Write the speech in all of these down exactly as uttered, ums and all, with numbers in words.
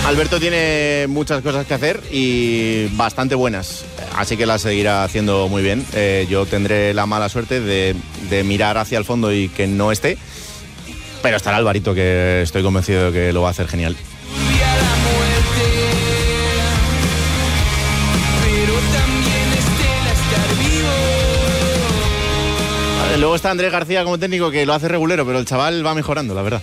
Alberto tiene muchas cosas que hacer y bastante buenas, así que las seguirá haciendo muy bien. Eh, yo tendré la mala suerte de, de mirar hacia el fondo y que no esté, pero estará Alvarito, que estoy convencido de que lo va a hacer genial. Luego está Andrés García como técnico, que lo hace regulero, pero el chaval va mejorando, la verdad.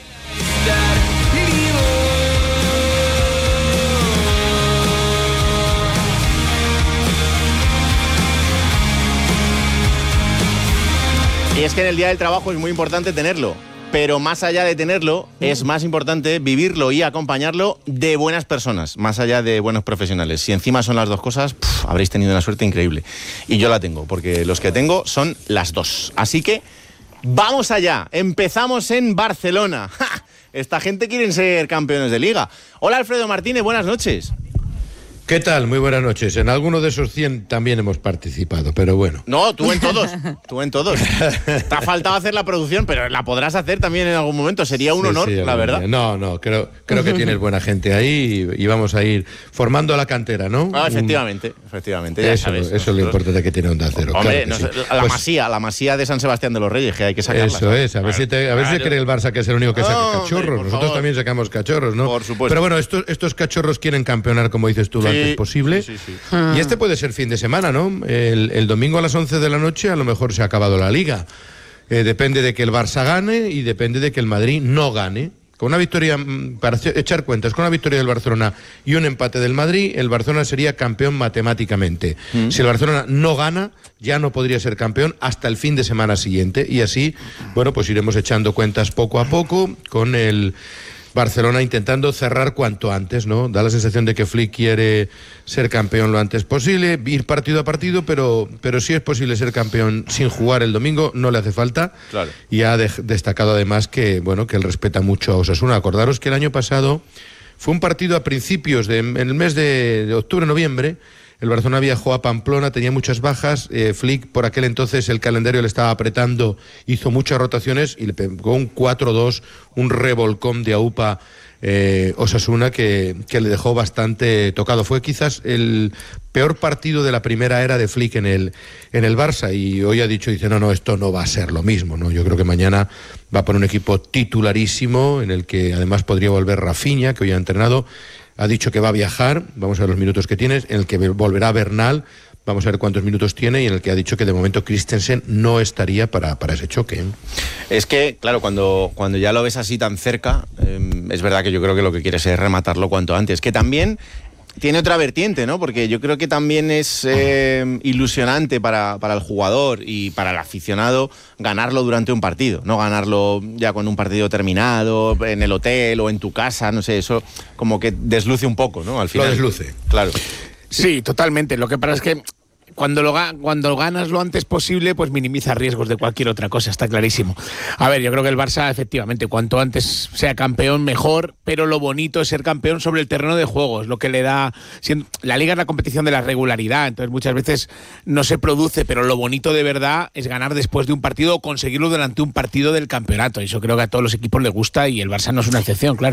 Y es que en el día del trabajo es muy importante tenerlo, pero más allá de tenerlo, es más importante vivirlo y acompañarlo de buenas personas, más allá de buenos profesionales. Si encima son las dos cosas, pff, habréis tenido una suerte increíble. Y yo la tengo, porque los que tengo son las dos. Así que vamos allá, empezamos en Barcelona. ¡Ja! Esta gente quiere ser campeones de Liga. Hola Alfredo Martínez, buenas noches. ¿Qué tal? Muy buenas noches. En alguno de esos cien también hemos participado, pero bueno. No, tú en todos, tú en todos. Te ha faltado hacer la producción, pero la podrás hacer también en algún momento. Sería un sí, honor, sí, la verdad. No, no, creo, creo que tienes buena gente ahí y, y vamos a ir formando la cantera, ¿no? Ah, efectivamente, un... efectivamente. Ya eso sabes, eso nosotros... es lo importante que tiene Onda Cero. Hombre, claro no, sí. la pues... masía, la masía de San Sebastián de los Reyes, que hay que sacarla. Eso es, a ver, claro, si, te, a ver claro. si cree el Barça que es el único que saca no, cachorros. Hombre, Nosotros favor. también sacamos cachorros, ¿no? Por supuesto. Pero bueno, estos, estos cachorros quieren campeonar, como dices tú, lo sí, antes posible. Sí, sí. Sí. Y este puede ser fin de semana, ¿no? El, el domingo a las once de la noche a lo mejor se ha acabado la Liga. Eh, depende de que el Barça gane y depende de que el Madrid no gane. Con una victoria, para echar cuentas, con una victoria del Barcelona y un empate del Madrid, el Barcelona sería campeón matemáticamente. Mm. Si el Barcelona no gana, ya no podría ser campeón hasta el fin de semana siguiente. Y así, bueno, pues iremos echando cuentas poco a poco con el Barcelona intentando cerrar cuanto antes, ¿no? Da la sensación de que Flick quiere ser campeón lo antes posible, ir partido a partido, pero, pero si es posible ser campeón sin jugar el domingo, no le hace falta. Claro. Y ha de, destacado además que, bueno, que él respeta mucho a Osasuna. Acordaros que el año pasado fue un partido a principios de, en el mes de, de octubre, noviembre. El Barcelona viajó a Pamplona, tenía muchas bajas. Eh, Flick, por aquel entonces, el calendario le estaba apretando, hizo muchas rotaciones y le pegó un cuatro dos, un revolcón de aupa eh, Osasuna que, que le dejó bastante tocado. Fue quizás el peor partido de la primera era de Flick en el, en el Barça y hoy ha dicho, dice, no, no, esto no va a ser lo mismo, ¿no? Yo creo que mañana va a poner un equipo titularísimo en el que además podría volver Rafinha, que hoy ha entrenado. Ha dicho que va a viajar, vamos a ver los minutos que tienes, en el que volverá Bernal, vamos a ver cuántos minutos tiene, y en el que ha dicho que de momento Christensen no estaría para, para ese choque. Es que, claro, cuando, cuando ya lo ves así tan cerca, eh, es verdad que yo creo que lo que quieres es rematarlo cuanto antes, que también tiene otra vertiente, ¿no? Porque yo creo que también es eh, ilusionante para, para el jugador y para el aficionado ganarlo durante un partido, no ganarlo ya con un partido terminado, en el hotel o en tu casa, no sé, eso como que desluce un poco, ¿no? Al final. Lo desluce. Claro. Sí, totalmente. Lo que pasa es que Cuando lo, cuando lo ganas lo antes posible, pues minimiza riesgos de cualquier otra cosa, está clarísimo. A ver, yo creo que el Barça, efectivamente, cuanto antes sea campeón, mejor, pero lo bonito es ser campeón sobre el terreno de juego, es lo que le da... La Liga es la competición de la regularidad, entonces muchas veces no se produce, pero lo bonito de verdad es ganar después de un partido o conseguirlo durante un partido del campeonato. Eso creo que a todos los equipos les gusta y el Barça no es una excepción, claro.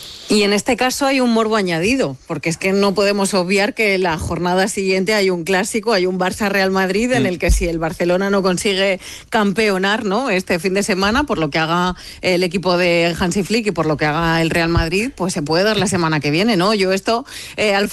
Y en este caso hay un morbo añadido, porque es que no podemos obviar que la jornada siguiente hay un clásico, hay un Barça-Real Madrid en el que si el Barcelona no consigue campeonar, ¿no?, este fin de semana, por lo que haga el equipo de Hansi Flick y por lo que haga el Real Madrid, pues se puede dar la semana que viene, ¿no? Yo esto, eh, Alfredo,